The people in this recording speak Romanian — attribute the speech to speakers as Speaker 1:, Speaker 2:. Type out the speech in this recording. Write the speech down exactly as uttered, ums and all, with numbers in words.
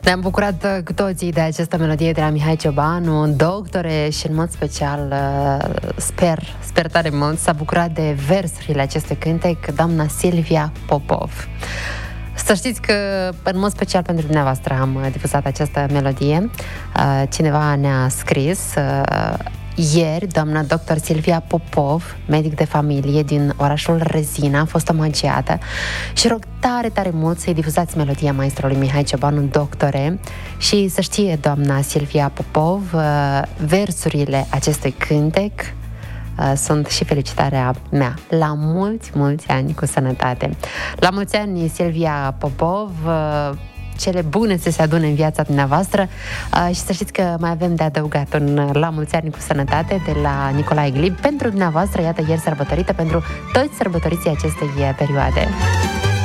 Speaker 1: Ne-am bucurat cu toții de această melodie de la Mihai Ciobanu, doctore, și în mod special sper, sper tare mult, s-a bucurat de versurile acestui cântec doamna Silvia Popov. Să știți că, în mod special pentru dumneavoastră, am difuzat această melodie. Cineva ne-a scris ieri, doamna doctor Silvia Popov, medic de familie din orașul Rezina, a fost omagiată și rog tare, tare mult să-i difuzați melodia maestrului Mihai Ciobanu, doctore, și să știe doamna Silvia Popov, versurile acestui cântec sunt și felicitarea mea. La mulți, mulți ani cu sănătate. La mulți ani, Silvia Popov, cele bune să se adune în viața dumneavoastră și să știți că mai avem de adăugat un la mulți ani cu sănătate de la Nicolae Glib pentru dumneavoastră, iată, ieri sărbătorită, pentru toți sărbătoriții acestei perioade.